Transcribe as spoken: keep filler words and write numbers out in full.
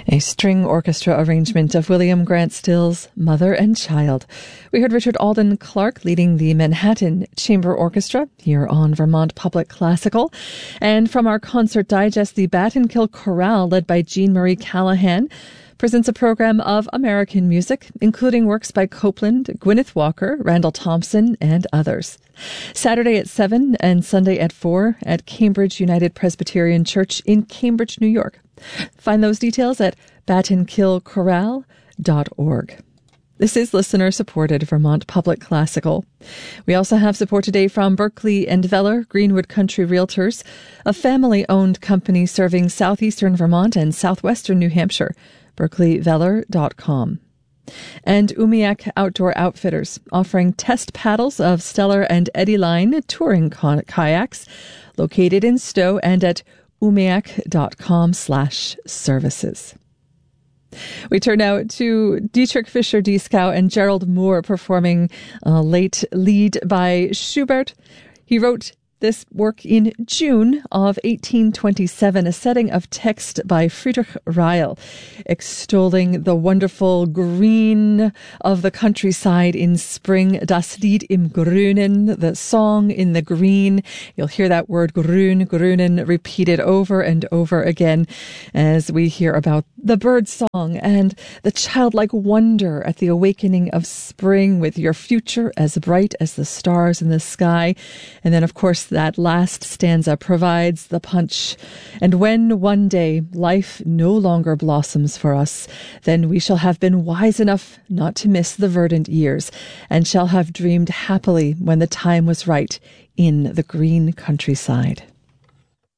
A string orchestra arrangement of William Grant Still's Mother and Child. We heard Richard Alden Clark leading the Manhattan Chamber Orchestra here on Vermont Public Classical. And from our concert digest, the Battenkill Chorale, led by Jean Marie Callahan, presents a program of American music, including works by Copland, Gwyneth Walker, Randall Thompson, and others. Saturday at seven and Sunday at four at Cambridge United Presbyterian Church in Cambridge, New York. Find those details at battenkill chorale dot org. This is listener-supported Vermont Public Classical. We also have support today from Berkeley and Veller Greenwood Country Realtors, a family-owned company serving southeastern Vermont and southwestern New Hampshire. berkeley veller dot com. And Umiak Outdoor Outfitters, offering test paddles of Stellar and Eddy Line touring kayaks, located in Stowe and at umiak dot com slash services. We turn now to Dietrich Fischer-Dieskau and Gerald Moore performing a late lead by Schubert. He wrote this work in June of eighteen twenty-seven, a setting of text by Friedrich Reil, extolling the wonderful green of the countryside in spring. Das Lied im Grünen, the song in the green. You'll hear that word grün, grünen, repeated over and over again as we hear about the bird song and the childlike wonder at the awakening of spring, with your future as bright as the stars in the sky. And then, of course, that last stanza provides the punch. And when one day life no longer blossoms for us, then we shall have been wise enough not to miss the verdant years, and shall have dreamed happily when the time was right in the green countryside.